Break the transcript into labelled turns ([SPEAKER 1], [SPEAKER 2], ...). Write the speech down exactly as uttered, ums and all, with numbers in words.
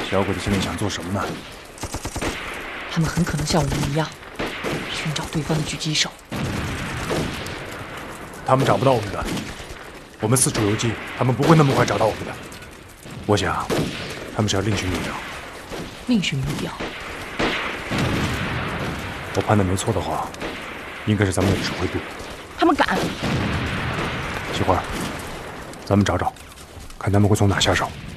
[SPEAKER 1] 小鬼子现在想做什么呢？
[SPEAKER 2] 他们很可能像我们一样，寻找对方的狙击手。
[SPEAKER 1] 他们找不到我们的，我们四处游击，他们不会那么快找到我们的。我想，他们是要另寻目标。
[SPEAKER 2] 另寻目标？
[SPEAKER 1] 我判断没错的话，应该是咱们的指挥部。
[SPEAKER 2] 他们敢？
[SPEAKER 1] 喜欢，咱们找找，看他们会从哪下手。